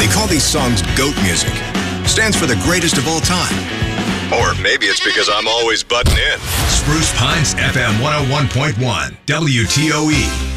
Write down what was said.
They call these songs GOAT music. Stands for the greatest of all time. Or maybe it's because I'm always butting in. Spruce Pines FM 101.1 WTOE.